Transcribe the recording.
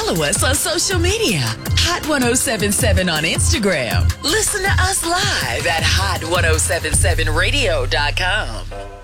follow us on social media. Hot 1077 on Instagram. Listen to us live at hot1077radio.com.